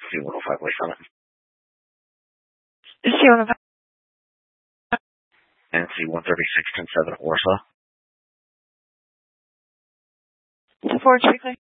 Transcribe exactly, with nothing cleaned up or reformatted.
C one oh five West Summit. C one oh five. And C one thirty-six ten seven Warsaw. Forward, weekly.